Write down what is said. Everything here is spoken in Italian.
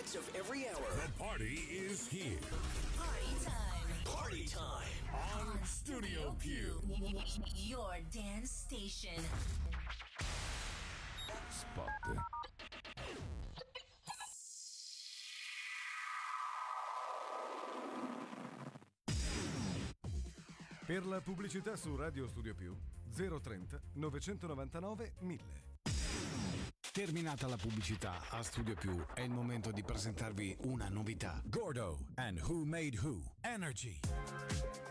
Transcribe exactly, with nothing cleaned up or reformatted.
hits of every hour. The party is here. Party time. Party time. On Studio Più. Your dance station. Spot. Per la pubblicità su Radio Studio Più zero trenta novecentonovantanove mille. Terminata la pubblicità a Studio Più, è il momento di presentarvi una novità. Gordo and Who Made Who Energy.